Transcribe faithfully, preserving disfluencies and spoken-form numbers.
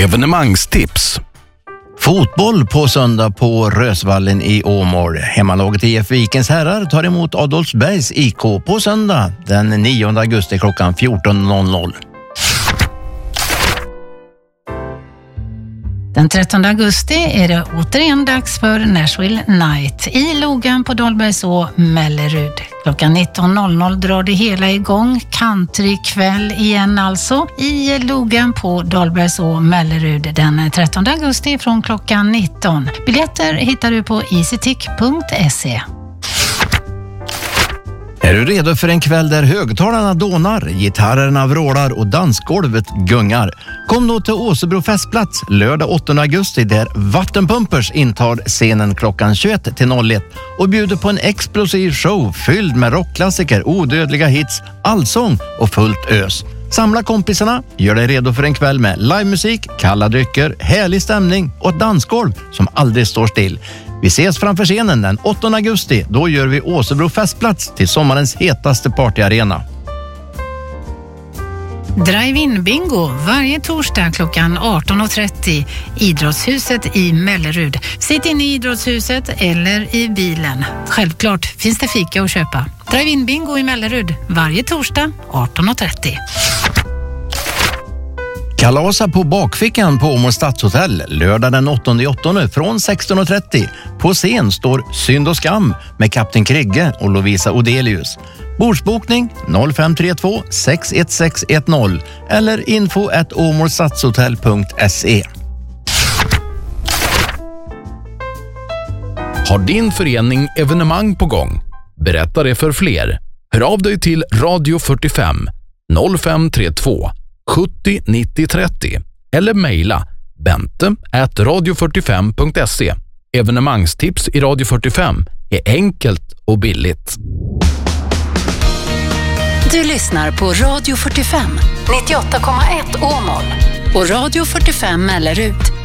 Evenemangstips. Fotboll på söndag på Rösvallen i Åmål. Hemmalaget I F Vikens herrar tar emot Adolfsbergs I K på söndag den nionde augusti klockan fjorton noll noll. Den trettonde augusti är det återigen dags för Nashville Night i Logan på Dahlbergså, Mellerud. Klockan nitton noll noll drar det hela igång. Countrykväll igen alltså i Logan på Dahlbergså, Mellerud den trettonde augusti från klockan nitton. Biljetter hittar du på easytick punkt se. Är du redo för en kväll där högtalarna dånar, gitarrerna vrålar och dansgolvet gungar? Kom då till Åsebro festplats lördag åttonde augusti där Vattenpumpers intar scenen klockan tjugoett till noll ett och bjuder på en explosiv show fylld med rockklassiker, odödliga hits, allsång och fullt ös. Samla kompisarna, gör dig redo för en kväll med livemusik, kalla drycker, härlig stämning och ett dansgolv som aldrig står still. Vi ses framför scenen den åttonde augusti. Då gör vi Åsebro festplats till sommarens hetaste partyarena. Drive-in bingo varje torsdag klockan arton trettio. Idrottshuset i Mellerud. Sitt in i idrottshuset eller i bilen. Självklart finns det fika att köpa. Drive-in bingo i Mellerud varje torsdag arton trettio. Kalasa på bakfickan på Åmål Stadshotell lördag den åttonde augusti från sexton trettio. På scen står Synd och skam med Kapten Krigge och Lovisa Odelius. Bordsbokning noll fem tre två sex ett sex ett noll eller info at åmålstadshotell punkt se. Har din förening evenemang på gång? Berätta det för fler. Hör av dig till Radio fyrtiofem noll fem tre två sjuttio nittio trettio eller mejla bente at radio fyrtiofem punkt se. Evenemangstips i Radio fyrtiofem är enkelt och billigt. Du lyssnar på Radio fyrtiofem nittioåtta komma ett Åmål och Radio fyrtiofem Mellerud.